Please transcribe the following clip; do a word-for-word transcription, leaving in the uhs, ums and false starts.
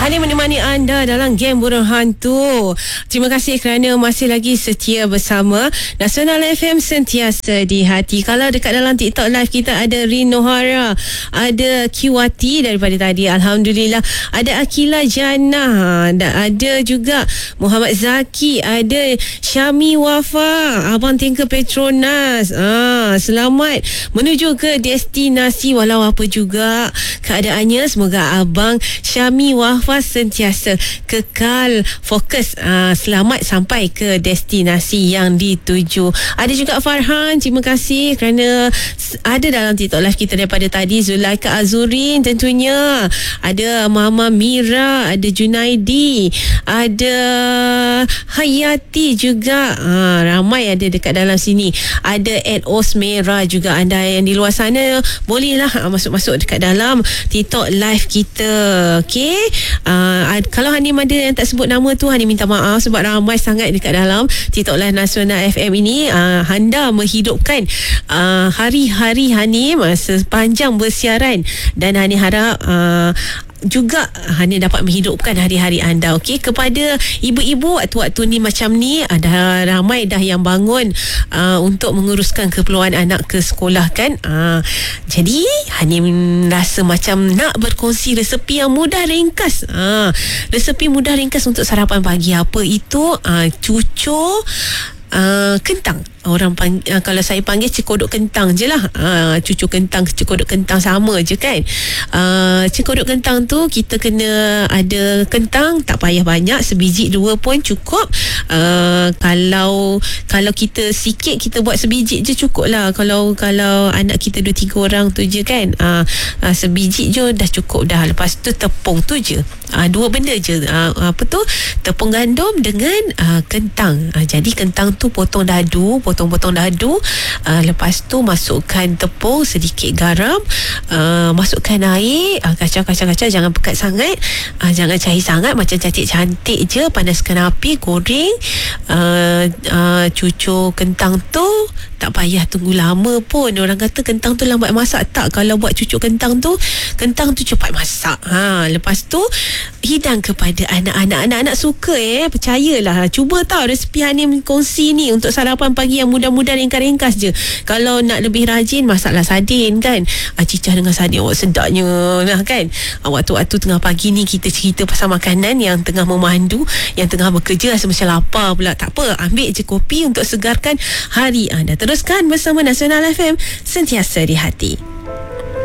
Hani menemani anda dalam game Burung Hantu. Terima kasih kerana masih lagi setia bersama Nasional F M, sentiasa di hati. Kalau dekat dalam TikTok live kita ada Rin Nohara, ada Kiwati daripada tadi, Alhamdulillah. Ada Akila Jannah, ada juga Muhammad Zaki, ada Syami Wafa, Abang Tingkir Petronas. Ah, selamat menuju ke destinasi walau apa juga keadaannya. Semoga Abang Syami Wafa sentiasa kekal fokus, uh, selamat sampai ke destinasi yang dituju. Ada juga Farhan, terima kasih kerana ada dalam TikTok live kita daripada tadi. Zulaika Azurin tentunya, ada Mama Mira, ada Junaidi, ada Hayati juga. Ha, ramai ada dekat dalam sini. Ada Ed Osmera juga. Anda yang di luar sana bolehlah ha, masuk-masuk dekat dalam TikTok live kita. Okey. Uh, kalau Hanim ada yang tak sebut nama tu, Hanim minta maaf sebab ramai sangat dekat dalam TikTok Live Nasional F M ini. uh, Anda menghidupkan uh, hari-hari Hanim uh, sepanjang bersiaran, dan Hanim harap uh, juga hanya dapat menghidupkan hari-hari anda. Okey, kepada ibu-ibu waktu-waktu ni macam ni, ada ramai dah yang bangun uh, untuk menguruskan keperluan anak ke sekolah kan. Uh, jadi Hanim rasa macam nak berkongsi resepi yang mudah ringkas. Uh, resepi mudah ringkas untuk sarapan pagi. Apa itu? Uh, cucur Uh, kentang. Orang pang, uh, kalau saya panggil cekodok kentang je lah. uh, Cucur kentang, cekodok kentang sama je kan. uh, Cekodok kentang tu kita kena ada kentang, tak payah banyak, sebiji dua pun cukup. uh, Kalau Kalau kita sikit, kita buat sebiji je cukup lah. Kalau Kalau anak kita dua tiga orang tu je kan, uh, uh, sebiji je dah cukup dah. Lepas tu tepung tu je, uh, dua benda je. uh, Apa tu? Tepung gandum dengan uh, kentang. uh, Jadi kentang tu potong dadu, potong-potong dadu. uh, Lepas tu masukkan tepung, sedikit garam, uh, masukkan air, uh, kacau-kacau-kacau, jangan pekat sangat, uh, jangan cair sangat, macam cantik-cantik je. Panaskan api, goreng. uh, uh, Cucur kentang tu tak payah tunggu lama pun. Orang kata kentang tu lambat masak. Tak, kalau buat cucur kentang tu, kentang tu cepat masak. ha, Lepas tu hidang kepada anak-anak. Anak-anak suka eh, percayalah. Cuba tahu resepi Hanim kongsi ni untuk sarapan pagi yang mudah-mudah, ringkas-ringkas je. Kalau nak lebih rajin, masaklah sardin kan. ah, Cicah dengan sardin, awak sedapnya lah kan. ah, Waktu-waktu tengah pagi ni kita cerita pasal makanan, yang tengah memandu, yang tengah bekerja rasa macam lapar pula. Tak apa, ambil je kopi untuk segarkan hari anda. Teruskan bersama Nasional F M, sentiasa di hati.